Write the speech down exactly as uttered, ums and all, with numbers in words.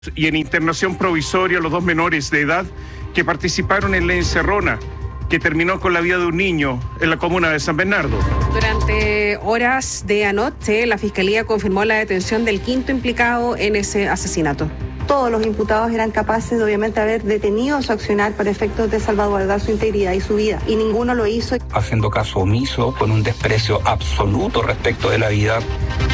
Y en internación provisoria los dos menores de edad que participaron en la encerrona que terminó con la vida de un niño en la comuna de San Bernardo. Durante horas de anoche, la Fiscalía confirmó la detención del quinto implicado en ese asesinato. Todos los imputados eran capaces de obviamente haber detenido su accionar para efectos de salvaguardar su integridad y su vida, y ninguno lo hizo. Haciendo caso omiso, con un desprecio absoluto respecto de la vida.